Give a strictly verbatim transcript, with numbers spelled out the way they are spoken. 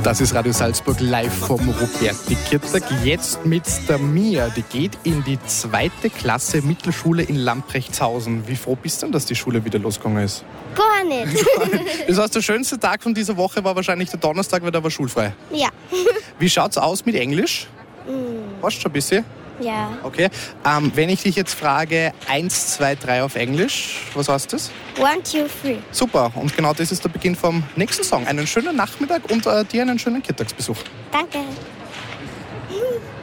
Das ist Radio Salzburg live vom Ruperti-Kirtag. Jetzt mit der Mia. Die geht in die zweite Klasse Mittelschule in Lamprechtshausen. Wie froh bist du denn, dass die Schule wieder losgegangen ist? Gar nicht. Das heißt, der schönste Tag von dieser Woche war wahrscheinlich der Donnerstag, weil da war schulfrei. Ja. Wie schaut's aus mit Englisch? Mm, Hast du schon ein bisschen? ja. Okay. Ähm, wenn ich dich jetzt frage, eins, zwei, drei auf Englisch, was heißt das? One, two, three. Super. Und genau das ist der Beginn vom nächsten Song. Einen schönen Nachmittag und äh, dir einen schönen Kirtagsbesuch. Danke.